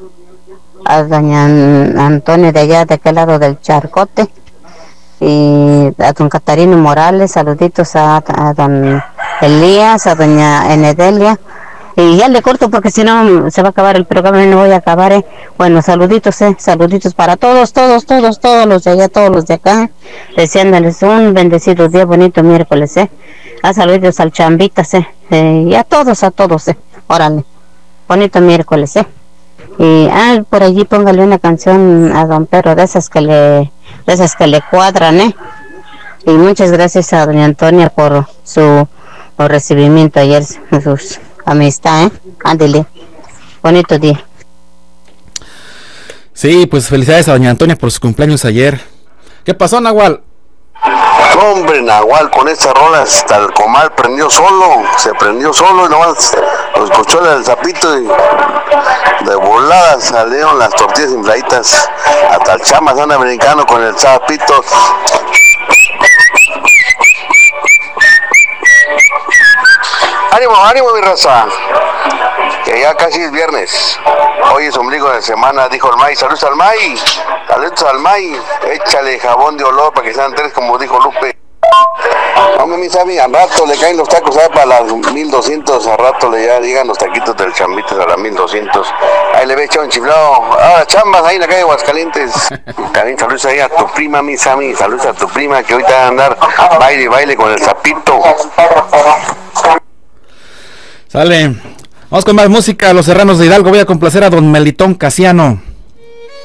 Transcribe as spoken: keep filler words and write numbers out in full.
a doña Antonia de allá, de aquel lado del Charcote, y a don Catarino Morales, saluditos a, a don Elías, a doña Enedelia, y ya le corto porque si no se va a acabar el programa y no voy a acabar, eh. Bueno, saluditos, eh, saluditos para todos, todos, todos, todos los de allá, todos los de acá, deseándoles un bendecido día, bonito miércoles, eh. A saluditos al Chambitas, eh, eh, y a todos, a todos, eh, órale, bonito miércoles, eh. Y ah, por allí póngale una canción a don Pedro de esas que le, de esas que le cuadran, eh. Y muchas gracias a doña Antonia por su por recibimiento ayer, sus amistad, eh. Ándele, bonito día. Sí, pues felicidades a doña Antonia por su cumpleaños ayer. ¿Qué pasó, Nahual? Hombre, Nahual, con estas rolas hasta el comal prendió solo, se prendió solo y nomás los escuchó el zapito y de volada salieron las tortillas infladitas, hasta el chama anda americano con el zapito. Ánimo, ánimo mi raza, que ya casi es viernes, hoy es ombligo de semana, dijo el May. Saludos al May, saludos al May, échale jabón de olor para que sean tres como dijo Lupe. Hombre, mi Sammy, al rato le caen los tacos, ¿sabes? Para las mil doscientos, al rato le ya llegan los taquitos del Chambitas a las mil doscientos. Ahí le ve echado un chiflado. Ahora chambas ahí en la calle de Aguascalientes. También saludos ahí a tu prima, mi Sammy, saludos a tu prima que ahorita va a andar baile y baile con el zapito. Sale. Vamos con más música. Los Serranos de Hidalgo. Voy a complacer a don Melitón Casiano.